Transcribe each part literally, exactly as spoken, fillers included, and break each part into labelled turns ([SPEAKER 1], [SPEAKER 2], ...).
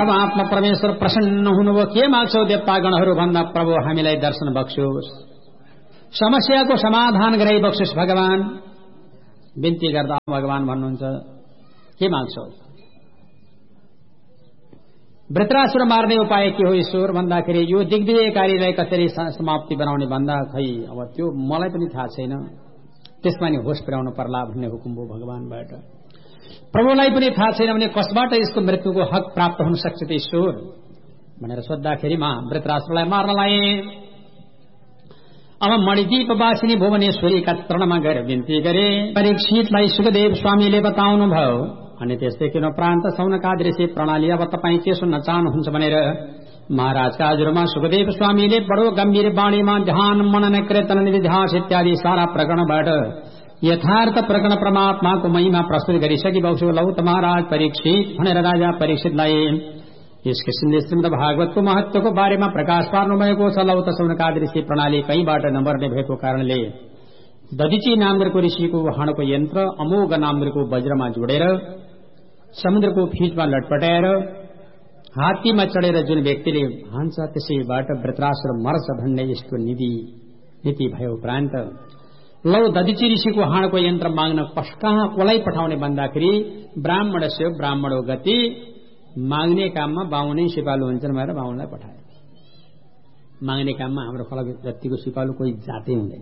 [SPEAKER 1] परमात्मा परमेश्वर प्रसन्न हुनुभयो, के माग्छौ देवतागणहरू भन्दा प्रभु हामीलाई दर्शन बक्स्योस्, समस्याको समाधान गराइ बक्स्योस् भगवान। बिन्ती गर्दा भगवान भन्नुहुन्छ के माग्छौ? वृत्रासुर मार्ने उपाय के हो ईश्वर भन्दाखेरि यो दिग्विजयकारीलाई कसरी समाप्ति बनाउने भन्दा खै अब त्यो मलाई पनि थाहा छैन, त्यसमा नि होस पुर्याउनु पर्ला भन्ने हुकुम भयो भगवानबाट। प्रभुलाई पनि थाहा छैन भने कसबाट यसको मृत्युको हक प्राप्त हुन सक्छ त ईश्वर भनेर सोद्धाखेरिमा वृत्रासुरलाई मार्नलाई अब मणिदीपवासिनी भुवनेश्वरीका चरणमा गएर बिन्ती गरे। परीक्षितलाई सुखदेव स्वामीले बताउनु भयो अनि त्यसै किन प्रान्त सौनकादृशी प्रणाली अब तपाईँ के सुन्न चाहनुहुन्छ भनेर महाराजका हजुरमा सुखदेव स्वामीले बडो गम्भीर बाणीमा ध्यान मनन कीर्तन निधिध्यास इत्यादि सारा प्रकरणबाट यथार्थ प्रकरण परमात्माको महिमा प्रस्तुत गरिसकेपछि लौ त महाराज परीक्षित भनेर राजा परीक्षितलाई यस किसिमले श्रीमद् भागवतको महत्वको बारेमा प्रकाश पार्नु भएको छ। लौ त सौनकादृशी प्रणाली कहीँबाट नमर्ने भएको कारणले दधिची नामको ऋषिको हाणको यन्त्र अमोघ नामको वज्रमा जोडेर समुद्रको फीजमा लटपटाएर हात्तीमा चढेर जुन व्यक्तिले हान्छ त्यसैबाट वृत्रासुर मर्छ भन्ने यस्तो नीति नीति भयो। उपरान्त लौ दधिची ऋषिको हाणको यन्त्र माग्न कहाँ कसलाई पठाउने भन्दाखेरि ब्राह्मण से ब्राह्मणो गति, माग्ने काममा बाहुनै सिपालु हुन्छन् भनेर बाहुनलाई पठाए। माग्ने काममा हाम्रो खलक जतिको सिपालु कोही जातै हुँदैन,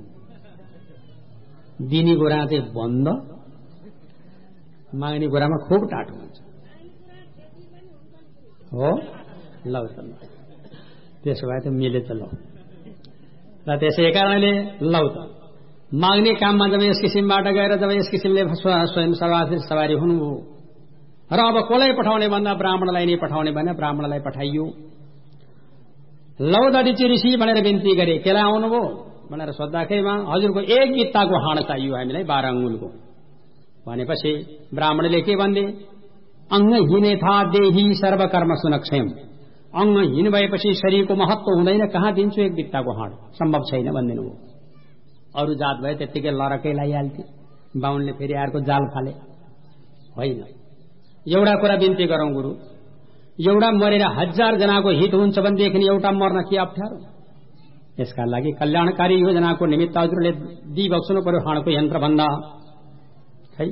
[SPEAKER 1] दिने गोरा चाहिँ बन्द, माग्ने गोरामा खुब टाटो हुन्छ हो। ल त्यसो भए त मिले त लौ र त्यसै कारणले लौ त माग्ने काममा जब यस किसिमबाट गएर जब यस किसिमले स्वयं सवारी हुनुभयो र अब कसलाई पठाउने भन्दा ब्राह्मणलाई नै पठाउने भने ब्राह्मणलाई पठाइयो। लौ दधिची ऋषि भनेर बिन्ती गरे, केलाई आउनुभयो भनेर सोद्धाखेरिमा हजुरको एक बित्ताको हाण चाहियो हामीलाई बाह्र अङ्गुलको भनेपछि ब्राह्मणले के भन्थे अंगहीन था देही सर्वकर्म सुनक्षम, अंगहीन भएपछि शरीरको महत्व हुँदैन, कहाँ दिन्छु एक बित्ताको हाण, सम्भव छैन भनिदिनु हो। अरू जात भए त्यत्तिकै लरकै लगाइहाल्थे, बाहुनले फेरि अर्को जाल फाले होइन। एउटा कुरा बिन्ती गरौं गुरु, एउटा मरेर हजार जनाको हित हुन्छ भनेदेखि एउटा मर्न के अप्ठ्यारो? यसका लागि कल्याणकारी योजनाको निमित्त हजुरले दिइबक्सनु पर्यो हाणको यन्त्र भन्दा है।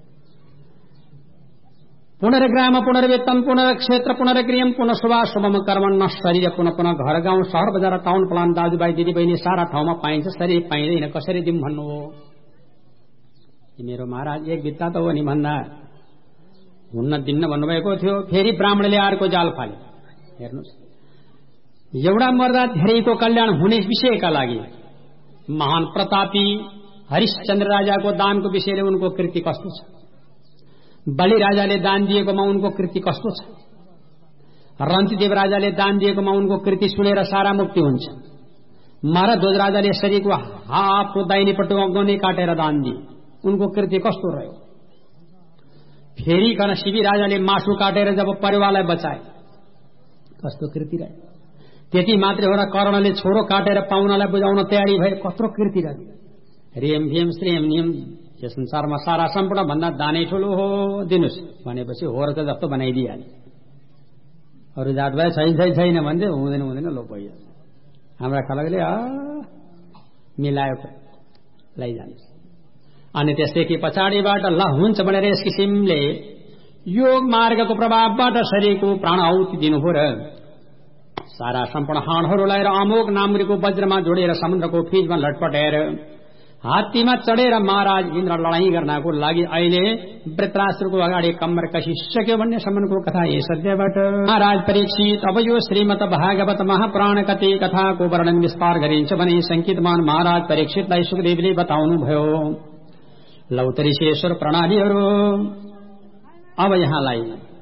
[SPEAKER 1] पुनर्ग्राम पुनर्वेतन पुनर्क्षेत्र पुनर्गृहम पुनः शुभाशुभम कर्म न शरीर पुनः पुनः घर गाउँ शहर बजार टाउन प्लान दाजुभाइ दिदीबहिनी सारा ठाउँमा पाइन्छ, शरीर पाइँदैन, कसरी दिउँ भन्नु हो। मेरो महाराज एक बित्ता त हो नि भन्दा हुन्न दिन्न भन्नुभएको थियो। फेरि ब्राह्मणले अर्को जाल फाले। हेर्नुहोस्, एउटा मर्दा धेरैको कल्याण हुने विषयका लागि महान प्रतापी हरिश्चन्द्र राजाको दानको विषयले उनको कृति कस्तो छ, बलि राजाले दान दिएकोमा उनको कृति कस्तो छ, रन्तिदेव राजाले दान दिएकोमा उनको कृति सुनेर सारा मुक्ति हुन्छ। महारध्वज राजाले शरीरको हातको दाहिनेपट्टि अग्नि काटेर दान दिए, उनको कृति कस्तो रह्यो। फेरि कन शिवी राजाले मासु काटेर जब परिवारलाई बचाए, कस्तो कृति रह्यो। त्यति मात्रै हो र कर्णले छोरो काटेर पाउनलाई बुझाउन तयारी भए, कत्रो कृति रह्यो। रेम भेम श्रेम नियम यो संसारमा सारा सम्पूर्ण भन्दा दानै ठुलो हो, दिनुस् भनेपछि हो र त जस्तो बनाइदिइहाले। अरू जात भए छैन छैन छैन भन्दै हुँदैन हुँदैन लो भइयो। हाम्रा खलकले मिलायो लैजानुहोस्। अनि त्यसदेखि पछाडिबाट ल हुन्छ भनेर यस किसिमले योग मार्गको प्रभावबाट शरीरको प्राण आहुति दिनु हो र सारा सम्पूर्ण हाणहरूलाई र अमोघ नाम्रीको वज्रमा जोडेर समुद्रको फीजमा लटपटाएर हात्तीमा चढेर महाराज इन्द्र लडाईँ गर्नको लागि अहिले वृत्रासुरको अगाडि कम्मर कसिसक्यो भन्ने सम्मको कथा यस अध्यायबाट। महाराज परीक्षित अब यो श्रीमद् भागवत महापुराण कति कथाको वर्णन विस्तार गरिन्छ भने संकेतमान महाराज परीक्षितलाई सुखदेवले बताउनु भयो। लौतरीश्वर प्रणालीहरू अब यहाँलाई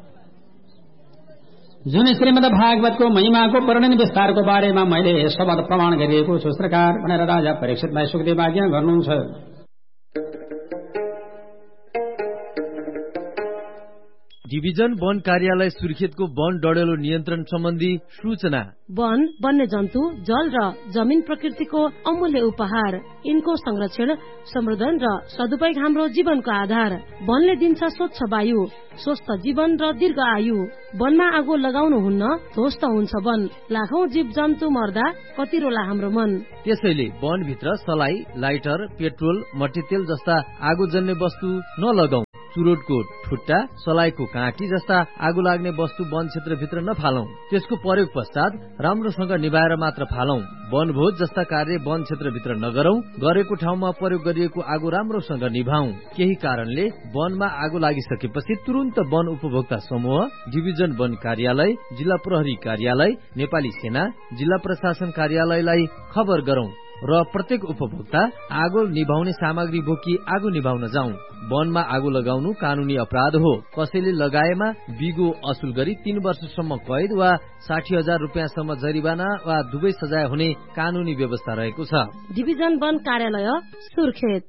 [SPEAKER 1] जुन श्रीमद् भागवतको महिमाको वर्णन विस्तारको बारेमा मैले शब्द प्रमाण गरिएको छु सरकार भनेर राजा परीक्षितलाई सुखदेव आज्ञा गर्नुहुन्छ।
[SPEAKER 2] The डिभिजन वन कार्यालय सुर्खेतको वन डडेलो नियन्त्रण सम्बन्धी सूचना।
[SPEAKER 3] वन वन्य जन्तु जल र जमिन प्रकृतिको अमूल्य उपहार। यिनको संरक्षण संवर्धन र सदुपयोग हाम्रो जीवनको आधार। वनले दिन्छ स्वच्छ वायु, स्वस्थ जीवन र दीर्घ आयु। वनमा आगो लगाउनु हुन्न, ध्वस्त हुन्छ वन। लाखौं जीव जन्तु मर्दा कति रोला हाम्रो मन।
[SPEAKER 2] त्यसैले वनभित्र सलाई, लाइटर, पेट्रोल, मट्टीतेल जस्ता आगोजन्य वस्तु नलगाऊ। चुरोटको ठुट्टा, सलाइको काँटी जस्ता आगो लाग्ने वस्तु वन क्षेत्रभित्र नफालौं। त्यसको प्रयोग पश्चात राम्रोसँग निभाएर मात्र फालौं। वनभोज जस्ता कार्य वन क्षेत्रभित्र नगरौं। गरेको ठाउँमा प्रयोग गरिएको आगो राम्रोसँग निभाऊ। केही कारणले वनमा आगो लागिसकेपछि तुरन्त वन उपभोक्ता समूह, डिभिजन वन कार्यालय, जिल्ला प्रहरी कार्यालय, नेपाली सेना, जिल्ला प्रशासन कार्यालयलाई खबर गरौं र प्रत्येक उपभोक्ता आगो निभाउने सामग्री बोकी आगो निभाउन जाउँ। वनमा आगो लगाउनु कानूनी अपराध हो। कसैले लगाएमा बिगो असुल गरी तीन वर्षसम्म कैद वा साठी हजार रुपियाँसम्म जरिवाना वा दुवै सजाय हुने कानूनी व्यवस्था रहेको छ।
[SPEAKER 3] डिभिजन वन कार्यालय सुर्खेत।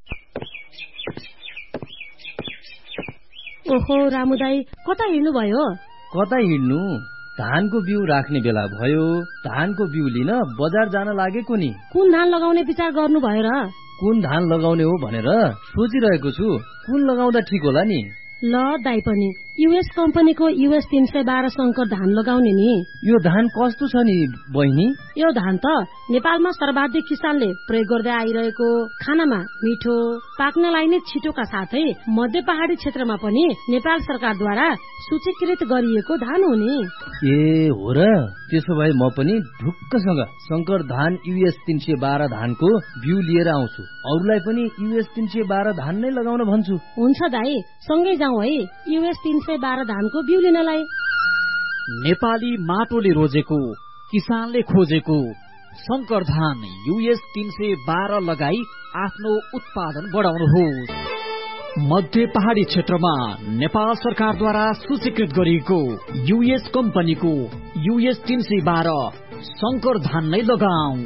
[SPEAKER 3] ओहो रामुदाई, कता हिँड्नुभयो?
[SPEAKER 2] कता हिँड्नु? धानको बिउ राख्ने बेला भयो। धानको बिउ लिन बजार जान लागेको नि।
[SPEAKER 3] कुन धान लगाउने विचार गर्नु भयो र?
[SPEAKER 2] कुन धान लगाउने हो भनेर सोचिरहेको छु। कुन लगाउँदा ठिक होला नि?
[SPEAKER 3] ल दाइ पनि युएस कम्पनीको युएस तीन सय बाह्र शंकर धान लगाउने नि।
[SPEAKER 2] यो धान कस्तो छ नि बहिनी?
[SPEAKER 3] यो धान त नेपालमा सर्वाधिक किसानले प्रयोग गर्दै आइरहेको, खानामा मिठो, पाक्नलाई नै छिटोका साथै मध्य पहाडी क्षेत्रमा पनि नेपाल सरकारद्वारा सूचीकृत गरिएको धान हो नि।
[SPEAKER 2] ए हो र? त्यसो भए म पनि ढुक्कसँग शंकर धान युएस तीन सय बाह्र धानको बिउ लिएर आउँछु। अरूलाई पनि युएस तीन सय बाह्र धान नै लगाउन भन्छु।
[SPEAKER 3] हुन्छ दाइ, सँगै जाउँ है युएस तीन सय बाह्र धानको बिउ लिनलाई।
[SPEAKER 4] नेपाली माटोले रोजेको, किसानले खोजेको शंकर धान युएस तीन सय बाह्र लगाई आफ्नो उत्पादन बढाउनुहोस्। मध्य पहाडी क्षेत्रमा नेपाल सरकारद्वारा सूचीकृत गरिएको युएस कम्पनीको युएस तीन सय बाह्र शंकर धान नै लगाऊ।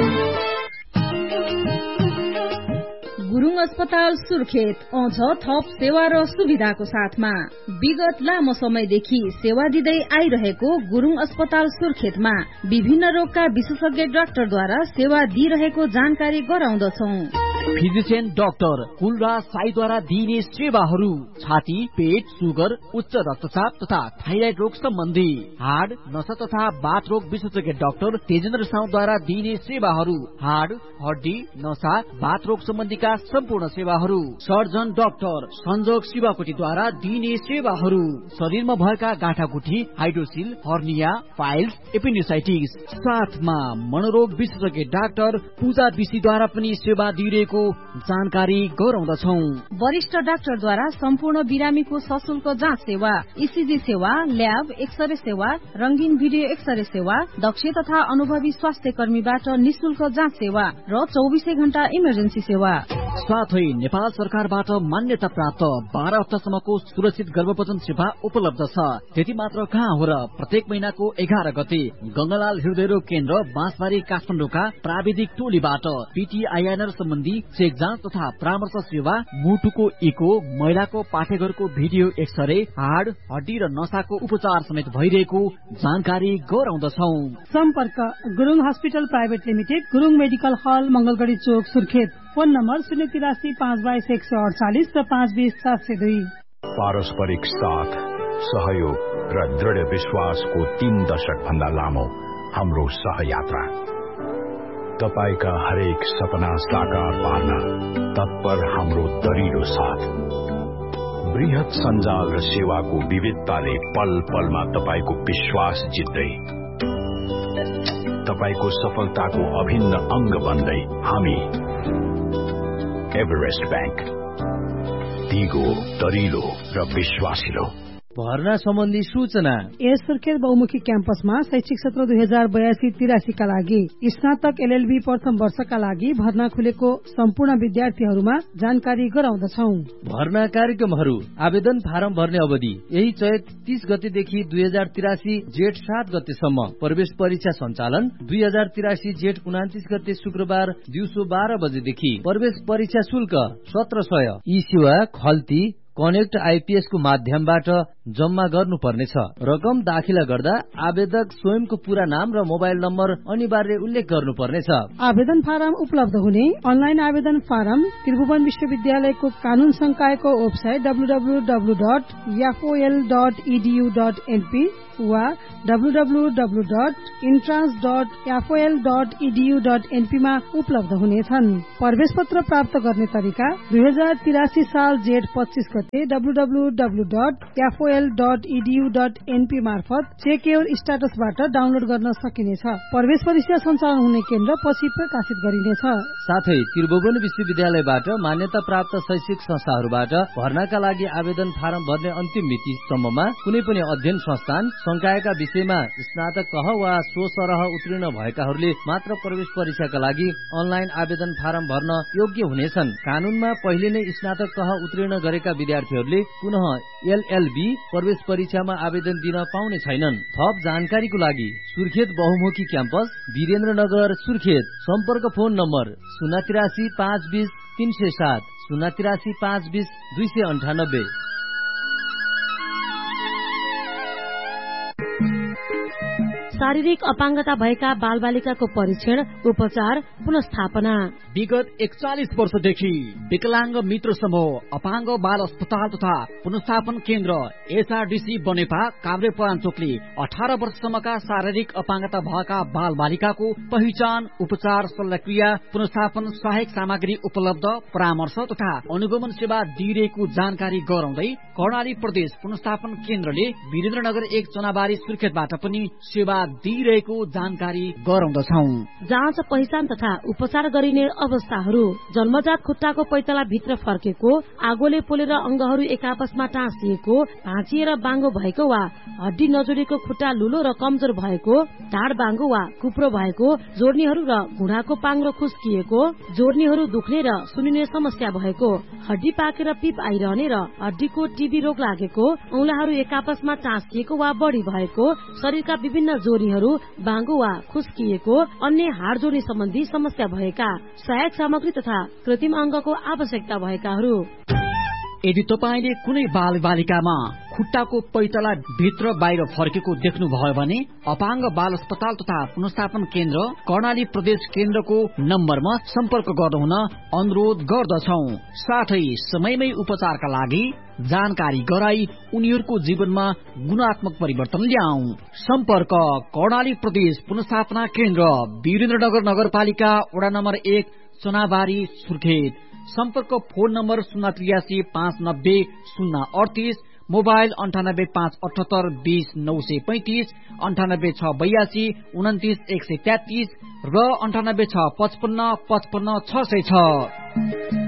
[SPEAKER 5] गुरुङ अस्पताल सुर्खेत आउँछ थप सेवा र सुविधाको साथमा। विगत लामो समयदेखि सेवा दिँदै आइरहेको गुरुङ अस्पताल सुर्खेतमा विभिन्न रोगका विशेषज्ञ डाक्टरद्वारा सेवा दिइरहेको जानकारी गराउँदछौं।
[SPEAKER 4] फिजिशियन डाक्टर कुलराज साईद्वारा दिइने सेवाहरू छाती, पेट, सुगर, उच्च रक्तचाप तथा थाइराइड रोग सम्बन्धी, हाड, नसा तथा बाथ रोग विशेषज्ञ डाक्टर तेजेन्द्र साउद्वारा दिइने सेवाहरू, हाड, हड्डी, नसा, बाथ रोग सम्बन्धीका सम्पूर्ण सेवाहरू, सर्जन डाक्टर संजोग शिवाकोटीद्वारा दिइने सेवाहरू, शरीरमा भएका गाँठागुठी, हाइड्रोसिल, हर्निया, फाइल्स, एपेन्डिसाइटिस, साथमा मनोरोग विशेषज्ञ डाक्टर पूजा विशीद्वारा पनि सेवा दिइरहेको जानकारी गराउँदछौं।
[SPEAKER 5] वरिष्ठ डाक्टरद्वारा सम्पूर्ण बिरामीको सशुल्क जाँच सेवा, ईसीजी सेवा, ल्याब, एक्सरे सेवा, रंगीन भिडियो एक्सरे सेवा, दक्ष तथा अनुभवी स्वास्थ्य कर्मीबाट निशुल्क जाँच सेवा र चौबिसै घण्टा इमर्जेन्सी सेवा।
[SPEAKER 4] साथै नेपाल सरकारबाट मान्यता प्राप्त बाह्र हप्तासम्मको सुरक्षित गर्भपतन सेवा उपलब्ध छ। त्यति मात्र कहाँ हो र, प्रत्येक महिनाको एघार गते गंगालाल हृदयरोग केन्द्र बाँसबारी काठमाडौँका प्राविधिक टोलीबाट पीटीआईएनआर सम्बन्धी चेक जाँच तथा परामर्श सेवा, मुटुको इको, महिलाको पाठेघरको भिडियो एक्सरे, हाड, हड्डी र नसाको उपचार समेत भइरहेको जानकारी गराउँदछौ।
[SPEAKER 6] सम्पर्क Gurung hospital private limited, Gurung medical हल, मंगलगढ़ी चोक, सुर्खेत। फोन नम्बर शून्य तिरासी पाँच बाइस एक सय अडचालिस र पाँच बीस सात सय दुई।
[SPEAKER 7] पारस्परिक साथ, सहयोग र दृढ़ विश्वासको तीन दशक भन्दा लामो हाम्रो सहयात्रा। तपाईका हरेक सपना साकार पार्न तत्पर हाम्रो दरिलो साथ। बृहत सञ्जाल र सेवाको विविधताले पल पलमा तपाईको विश्वास जित्दै, तपाईको सफलताको अभिन्न अंग बन्दै हामी एभरेस्ट बैंक, दिगो, दरिलो र विश्वासिलो।
[SPEAKER 2] भर्ना सम्बन्धी सूचना।
[SPEAKER 6] यस सुर्खेत बहुमुखी क्याम्पसमा शैक्षिक सत्र दुई हजार बयासी तिरासी का लागि स्नातक एलएलबी प्रथम वर्षका लागि भर्ना खुलेको सम्पूर्ण विद्यार्थीहरूमा जानकारी गराउँदछौ।
[SPEAKER 2] भर्ना कार्यक्रमहरू, आवेदन फारम भर्ने अवधि यही चैत तीस गतेदेखि दुई हजार तिरासी जेठ सात गतेसम्म। प्रवेश परीक्षा सञ्चालन दुई हजार तिरासी जेठ उनातिस गते शुक्रबार दिउँसो बाह्र बजेदेखि। प्रवेश परीक्षा शुल्क सत्र सय। यी सेवा खल्ती, कनेक्ट आइपीएस को माध्यमबाट जम्मा गर्नुपर्नेछ। रकम दाखिला गर्दा आवेदक स्वयंको पूरा नाम र मोबाइल नम्बर अनिवार्य उल्लेख गर्नुपर्नेछ।
[SPEAKER 6] आवेदन फारम उपलब्ध हुने अनलाइन आवेदन फारम त्रिभुवन विश्वविद्यालयको कानून संकायको website W W W dot याफओएल dot edu dot NP वा W W W dot entrance dot याफओएल dot edu dot NP मा उपलब्ध हुनेछन्। प्रवेश पत्र प्राप्त गर्ने तरिका दुई हजार तिरासी साल जेठ पच्चीस गते W W W dot याफओएल dot edu dot NP मार्फत चेक योर स्ट्याटसबाट डाउनलोड गर्न सकिनेछ। प्रवेश परीक्षा सञ्चालन हुने केन्द्र पछि प्रकाशित गरिनेछ।
[SPEAKER 2] साथै त्रिभुवन विश्वविद्यालयबाट मान्यता प्राप्त शैक्षिक संस्थाहरूबाट भर्नाका लागि आवेदन फारम भर्ने अन्तिम मिति सम्ममा कुनै पनि अध्ययन संस्थान संकायका विषयमा स्नातक तह वा सो सरह उत्तीर्ण भएकाहरूले मात्र प्रवेश परीक्षाका लागि अनलाइन आवेदन फारम भर्न योग्य हुनेछन्। कानूनमा पहिले नै स्नातक तह उत्तीर्ण गरेका विद्यार्थीहरूले पुनः एलएलबी प्रवेश परीक्षामा आवेदन दिन पाउने छैनन्। थप जानकारीको लागि सुर्खेत बहुमुखी क्याम्पस वीरेन्द्रनगर सुर्खेत सम्पर्क फोन नम्बर शून्य तिरासी पाँच बीस तीन सय सात शून्य तिरासी पाँच बीस दुई सय अन्ठानब्बे।
[SPEAKER 3] शारीरिक अपाङ्गता भएका बालबालिकाको परीक्षण उपचार पुनस्थापना।
[SPEAKER 4] विगत एकचालिस वर्षदेखि विकलांग मित्र समूह अपाङ्ग बाल अस्पताल तथा पुनस्थापन केन्द्र एसआरडीसी बनेपा काभ्रेपलाञ्चोकले अठार वर्षसम्मका शारीरिक अपाङ्गता भएका बाल बालिकाको पहिचान उपचार शल्यक्रिया पुनस्थापन सहायक सामग्री उपलब्ध परामर्श तथा अनुगमन सेवा दिइरहेको जानकारी गराउँदै कर्णाली प्रदेश पुनस्थापन केन्द्रले वीरेन्द्रनगर एक चनाबारी सुर्खेतबाट पनि सेवा दिइरहेको जानकारी गराउँदछौं।
[SPEAKER 3] जाँच पहिचान तथा उपचार गरिने अवस्थाहरू जन्मजात खुट्टाको पैताला भित्र फर्केको आगोले पोलेर अंगहरू एक आपसमा टाँसिएको भाँचिएर बाङ्गो भएको वा हड्डी नजोडेको खुट्टा लुलो र कमजोर भएको ढाड बाङ्गो वा कुप्रो भएको जोड्नीहरू र घुँडाको पाङ्रो खुस्किएको जोड्नीहरू दुख्ने र सुनिने समस्या भएको हड्डी पाकेर पिप आइरहने र हड्डीको टिबी रोग लागेको औंलाहरू एक आपसमा टाँसिएको वा बढी भएको शरीरका विभिन्न जोडनीहरू बाङ्गो वा खुस्किएको अन्य हाड जोड्नी सम्बन्धी समस्या भएका सहायक सामग्री तथा कृत्रिम अंगको आवश्यकता भएकाहरू।
[SPEAKER 4] यदि तपाईले कुनै बाल बालिकामा खुट्टाको पैतला भित्र बाहिर फर्केको देख्नुभयो भने अपाङ्ग बाल अस्पताल तथा पुनस्थापन केन्द्र कर्णाली प्रदेश केन्द्रको नम्बरमा सम्पर्क गर्नुहुन अनुरोध गर्दछौ। साथै समयमै उपचारका लागि जानकारी गराई उनीहरूको जीवनमा गुणात्मक परिवर्तन ल्याऊ। सम्पर्क कर्णाली प्रदेश पुनस्थापना केन्द्र वीरेन्द्रनगर नगरपालिका वडा नम्बर एक चनाबारी सुर्खेत। सम्पर्क फोन नम्बर शून्य त्रियासी पाँच नब्बे शून्य अडतीस मोबाइल अन्ठानब्बे पाँच अठहत्तर बीस नौ सय पैंतिस अन्ठानब्बे छ बयासी उन्तिस एक सय तेत्तीस र अन्ठानब्बे छ पचपन्न पचपन्न छ सय छ।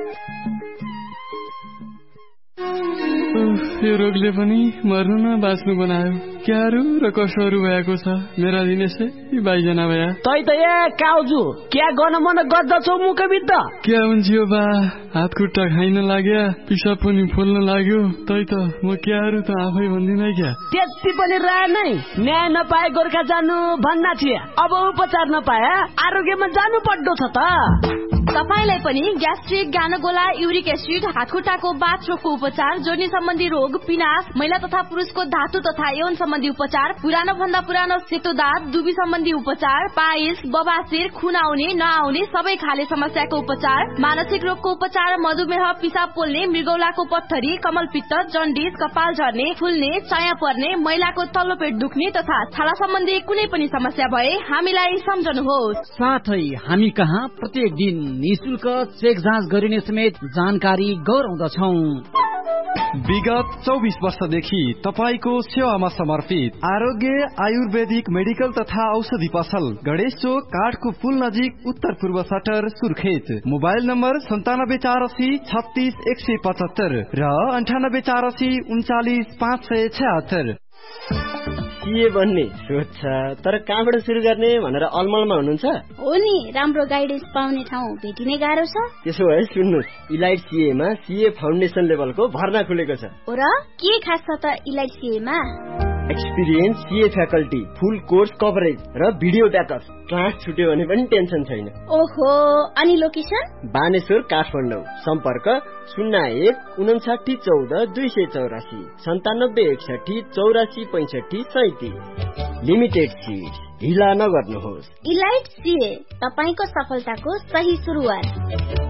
[SPEAKER 8] यो रोगले पनि मर्नु न बाँच्नु बनायो। क्याहरू र कसोहरू भएको छ मेरा दिनेशे यी बाइजना भया
[SPEAKER 9] तै त ए काउजु क्या गर्न मन गर्दछौ मुखबिद्ध
[SPEAKER 8] क्या हुन्थ्यो बा हात खुट्टा खाइन लाग्यो पिसाब पनि फुल्न लाग्यो तै त म क्याहरू त आफै भन्दिन क्या
[SPEAKER 9] त्यति पनि रा नै न्याय नपाए गोर्खा जानु भन्ना थिए अब उपचार नपाए आरोग्यमा जानु पर्दो छ त।
[SPEAKER 10] तपाईलाई पनि ग्यास्ट्रिक गानगोला युरिक एसिड हातखुट्टाको बाथरोगको उपचार जोड्नी सम्बन्धी रोग पिनास महिला तथा पुरुषको धातु तथा यौन सम्बन्धी उपचार पुरानो भन्दा पुरानो सेतो दाँत दुबी सम्बन्धी उपचार पाइल्स बबासिर खुन आउने नआउने सबै खाले समस्याको उपचार मानसिक रोगको उपचार मधुमेह पिसाब पोल्ने मृगौलाको पत्थरी कमलपित्त जन्डिस कपाल झर्ने फुल्ने चाया पर्ने महिलाको तल्लो पेट दुख्ने तथा छाला सम्बन्धी कुनै पनि समस्या भए हामीलाई सम्झनुहोस्।
[SPEAKER 4] साथै हामी कहाँ प्रत्येक दिन निशुल्क चेक जाँच गरिने समेत जानकारी गराउँदछौ।
[SPEAKER 11] विगत चौबिस वर्षदेखि तपाईको सेवामा समर्पित आरोग्य आयुर्वेदिक मेडिकल तथा औषधि पसल गणेश चोक काठको पुल नजिक उत्तर पूर्व सटर सुर्खेत। मोबाइल नम्बर सन्तानब्बे चार असी छत्तीस एक सय पचहत्तर र अन्ठानब्बे चार असी उन्चालिस पाँच सय छहत्तर।
[SPEAKER 9] के भन्ने सोध्छ तर कहाँबाट सुरु गर्ने भनेर अलमलमा हुनुहुन्छ
[SPEAKER 10] हो नि। राम्रो गाइडेन्स पाउने ठाउँ भेटिने गाह्रो छ।
[SPEAKER 9] त्यसो भए सुन्नुहोस् इलाइट सीएमा सीए फाउन्डेसन लेभलको भर्ना खुलेको छ।
[SPEAKER 10] हो र के खास छ त इलाइट सीएमा?
[SPEAKER 12] एक्सपिरियन्स सीए फ्याकल्टी, फुल कोर्स कभरेज र भिडियो ब्याकअप। क्लास छुट्यो भने पनि टेन्सन छैन।
[SPEAKER 13] ओहो, अनि लोकेसन?
[SPEAKER 12] बानेश्वर काठमाडौँ। सम्पर्क शून्य एक उनासाठी चौध दुई सय चौरासी सन्तानब्बे एकसठी चौरासी पैंसठी सैतिस। लिमिटेड सिट, ढिला नगर्नुहोस्।
[SPEAKER 13] इलाइट सीए, तपाईको सफलताको सही सुरुवात।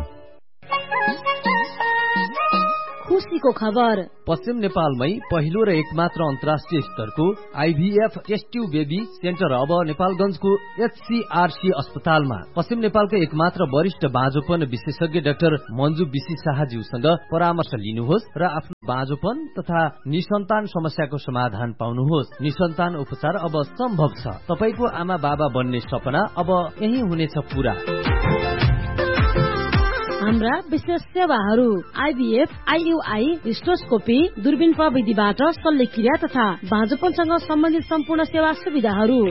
[SPEAKER 3] खुशीको खबर।
[SPEAKER 2] पश्चिम नेपालमै पहिलो र एकमात्र अन्तर्राष्ट्रिय स्तरको IVF test tube baby centre अब नेपालगञ्जको एचसीआरसी अस्पतालमा। पश्चिम नेपालको एकमात्र वरिष्ठ बाँझोपन विशेषज्ञ डाक्टर मन्जु बिसी शाहज्यूसँग परामर्श लिनुहोस् र आफ्नो बाँझोपन तथा निसन्तान समस्याको समाधान पाउनुहोस्। निसन्तान उपचार अब सम्भव छ। तपाईको आमा बाबा बन्ने सपना अब यही हुनेछ पूरा।
[SPEAKER 3] हाम्रा विशेष सेवाहरू आइभीएफ, आइयुआई, हिस्टोस्कोपी, दूरबीन प्रविधिबाट शल्यक्रिया तथा बाँझोपनसँग सम्बन्धित सम्पूर्ण सेवा सुविधाहरू।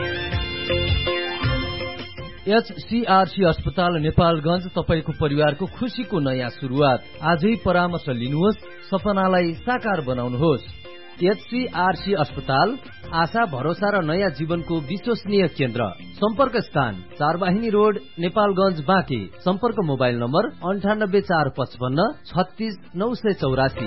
[SPEAKER 2] एचसीआरसी अस्पताल नेपालगञ्ज, तपाईको परिवारको खुशीको नयाँ सुरुवात। आजै परामर्श लिनुहोस्, सपनालाई साकार बनाउनुहोस्। एचसीआरसी अस्पताल, आशा, भरोसा र नयाँ जीवनको विश्वसनीय केन्द्र। सम्पर्क स्थान चारवाहिनी रोड, नेपालगञ्ज, बाँके। सम्पर्क मोबाइल नम्बर अन्ठानब्बे चार पचपन्न छत्तीस नौ सय चौरासी।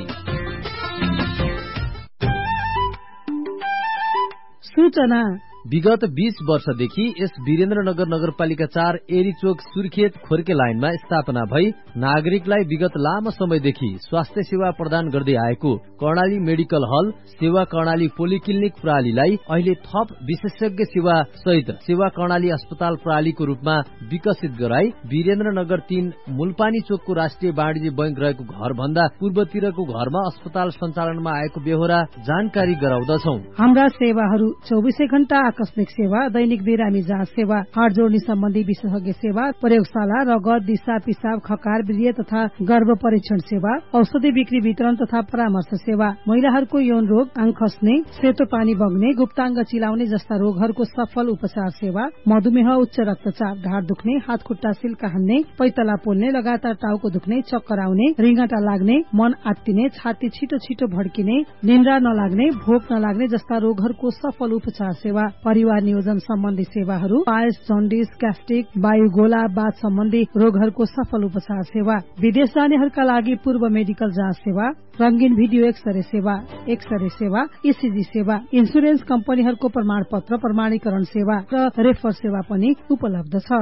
[SPEAKER 6] सूचना।
[SPEAKER 2] विगत बीस वर्षदेखि यस वीरेन्द्रनगर नगरपालिका चार एरीचोक सुर्खेत खोर्के लाइनमा स्थापना भई नागरिकलाई विगत लामो समयदेखि स्वास्थ्य सेवा प्रदान गर्दै आएको कर्णाली मेडिकल हल सेवा कर्णाली पोलिक्लिनिक प्रणालीलाई अहिले थप विशेषज्ञ सेवा सहित सेवा कर्णाली अस्पताल प्रणालीको रूपमा विकसित गराई वीरेन्द्रनगर तीन मूलपानी चोकको राष्ट्रिय वाणिज्य बैंक रहेको घर भन्दा पूर्वतिरको घरमा अस्पताल सञ्चालनमा आएको बेहोरा जानकारी गराउँदछौ।
[SPEAKER 6] हाम्रा सेवाहरू चौबिसै घण्टा आकस्मिक सेवा, दैनिक बिरामी जाँच सेवा, हाड जोड्ने सम्बन्धी विशेषज्ञ सेवा, प्रयोगशाला, रगत, दिशा, पिसाब, खकार, वीर्य तथा गर्भ परीक्षण सेवा, औषधि बिक्री वितरण तथा परामर्श सेवा, महिलाहरूको यौन रोग, आङ खस्ने, सेतो पानी बग्ने, गुप्ताङ्ग चिलाउने जस्ता रोगहरूको सफल उपचार सेवा, मधुमेह, उच्च रक्तचाप, ढाड दुख्ने, हात खुट्टा सिल्का हान्ने, पैतला पोल्ने, लगातार टाउको दुख्ने, चक्कर आउने, रिङ्गटा लाग्ने, मन आत्तिने, छाती छिटो छिटो भड्किने, निन्द्रा नलाग्ने, भोक नलाग्ने जस्ता रोगहरूको सफल उपचार सेवा, परिवार नियोजन सम्बन्धी सेवाहरू, पायस, जन्डिस, ग्यास्ट्रिक, वायु गोला, बाथ सम्बन्धी रोगहरूको सफल उपचार सेवा, विदेश जानेहरूका लागि पूर्व मेडिकल जाँच सेवा, रंगीन भिडियो एक्सरे सेवा, एक्सरे सेवा, ईसीजी सेवा, इन्सुरेन्स कम्पनीहरूको प्रमाणपत्र प्रमाणीकरण सेवा र रेफर सेवा पनि उपलब्ध छ।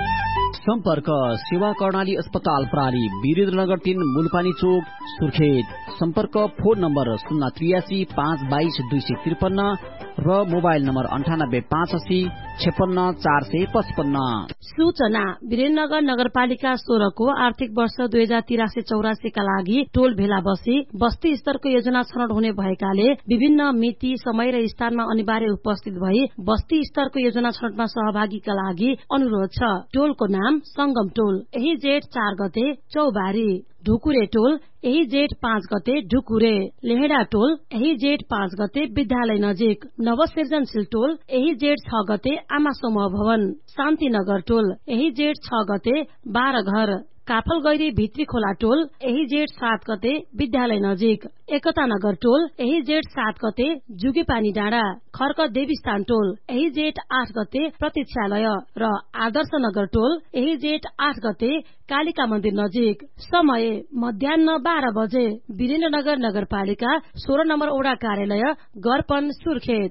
[SPEAKER 4] सम्पर्क सेवा कर्णाली अस्पताल प्रणाली, वीरेन्द्रनगर तीन मूलपानी चोक सुर्खेत। सम्पर्क फोन नम्बर शून्य त्रियासी पाँच बाइस दुई सय त्रिपन्न र मोबाइल नम्बर अन्ठानब्बे पाँच असी छेपन्न चार सय पचपन्न।
[SPEAKER 3] सूचना। वीरेन्द्रनगर नगरपालिका सोह्रको आर्थिक वर्ष दुई हजार तिरासी चौरासीका लागि टोल भेला बसी बस्ती स्तरको योजना छनौट हुने भएकाले विभिन्न मिति, समय र स्थानमा अनिवार्य उपस्थित भई बस्ती स्तरको योजना छनौटमा सहभागीका लागि अनुरोध छ। टोलको नाम संगम टोल, यही जेठ चार गते चौबारी। ढुकुरे टोल, यही जेठ पाँच गते ढुकुरे। लेहेडा टोल, यही जेठ पाँच गते विद्यालय नजिक। नवसृजनशील टोल, यही जेठ छ गते आमा समूह भवन। शान्तिनगर टोल, यही जेठ छ गते बाह्र घर। काफल गैरी भित्री खोला टोल, यही जेठ सात गते विद्यालय नजिक। एकता नगर टोल, यही जेठ सात गते जुगेपानी डाँडा। खर्क देवीस्थान टोल, यही जेठ आठ गते प्रतीक्षालय र आदर्श नगर टोल, यही जेठ आठ गते कालिका मन्दिर नजिक। समय मध्याह बाह्र बजे। वीरेन्द्रनगर नगरपालिका सोह्र नम्बर ओडा कार्यालय गरपन सुर्खेत।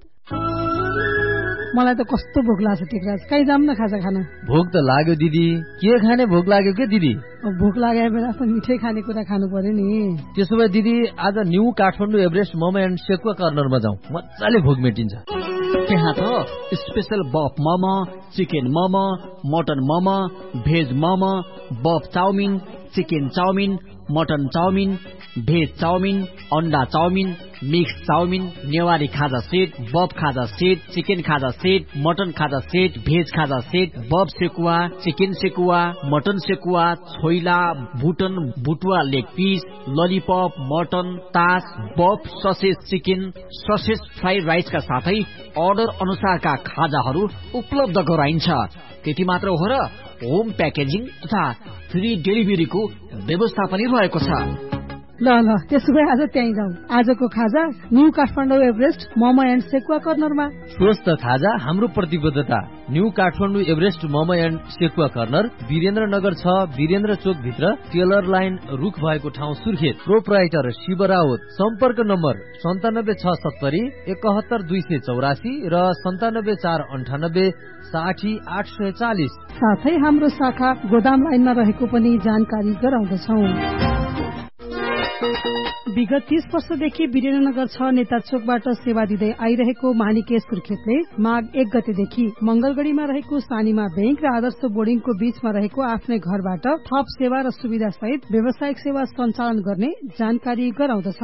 [SPEAKER 6] मलाई त कस्तो भोक लाग्छ टिकराज, कहीँ जाम न खाजा खान।
[SPEAKER 2] भोक त लाग्यो दिदी, के खाने भोक लाग्यो के दिदी?
[SPEAKER 6] भोक लागेको बेला त मिठै खानेकुरा खानु पर्यो नि।
[SPEAKER 2] त्यसो भए दिदी आज new Kathmandu Everest momo and sekuwa कर्नरमा जाउँ, मजाले भोक मेटिन्छ।
[SPEAKER 4] त्यहाँ त स्पेशल बफ momo, chicken momo, mutton momo, veg momo, बफ chowmein, chicken chowmein, mutton chowmein, veg chowmein, अन्डा चाउमिन, मिक्स चाउमिन, नेवारी खाजा सेट, बफ खाजा सेट, चिकन खाजा सेट, मटन खाजा सेट, भेज खाजा सेट, बफ sekuwa, chicken sekuwa, mutton sekuwa, choila, बुटन बुटुवा leg piece, lollipop, mutton, तास, बफ ससेज चिकन, ससेज फ्राइड राइसका साथै order अनुसारका खाजाहरू उपलब्ध गराइन्छ। त्यति मात्र हो र होम प्याकेजिङ तथा फ्री डेलिभरीको व्यवस्था पनि रहेको छ।
[SPEAKER 6] ल ल त्यसो भए आज त्यहीँ जाउँ। आजको खाजा new Kathmandu Everest momo and sekuwa कर्नरमा।
[SPEAKER 2] स्वस्थ खाजा हाम्रो प्रतिबद्धता। New Kathmandu Everest momo and sekuwa corner Birendranagar छ, वीरेन्द्र चोक भित्र टेलर लाइन रुख भएको ठाउँ सुर्खेत। प्रोप्राइटर शिव राउत। सम्पर्क नम्बर सन्तानब्बे छ सत्तरी एकहत्तर दुई सय चौरासी र सन्तानब्बे चार अन्ठानब्बे साठी आठ सय चालिस।
[SPEAKER 6] साथै हाम्रो शाखा गोदाम लाइनमा रहेको पनि जानकारी गराउँदछौ। विगत तीस वर्षदेखि वीरेन्द्रनगर छ नेता चोकबाट सेवा दिँदै आइरहेको मानिके सुर्खेतले माघ एक गतेदेखि मंगलगढ़ीमा रहेको सानीमा बैंक र आदर्श बोर्डिङको बीचमा रहेको आफ्नै घरबाट थप सेवा र सुविधा सहित व्यावसायिक सेवा सञ्चालन गर्ने जानकारी गराउँदछ।